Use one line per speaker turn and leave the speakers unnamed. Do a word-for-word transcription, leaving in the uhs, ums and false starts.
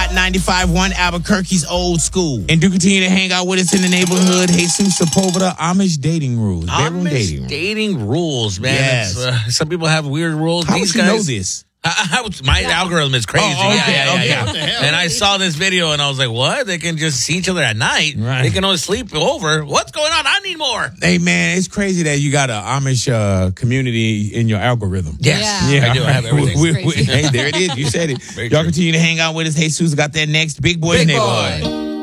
Hot ninety-five point one Albuquerque's old school. And do continue to hang out with us in the neighborhood. Jesus Sepulveda, Amish dating rules. Bedroom
Amish
dating,
dating rules, man.
Yes.
Uh, some people have weird rules.
How
These
would you
guys,
know this?
I, I was, my algorithm is crazy.
Oh, okay,
yeah, yeah,
okay.
yeah,
What
yeah.
the hell?
And I saw this video and I was like, what? They can just see each other at night.
Right.
They can only sleep over. What's going on? I need more.
Hey, man, it's crazy that you got an Amish uh, community in your algorithm.
Yes.
Yeah.
I do. I have everything.
We- we- we- hey, there it is. You said it. Y'all continue to hang out with us. Jesus got that next Big Boys
Big
Neighborhood.
Boy.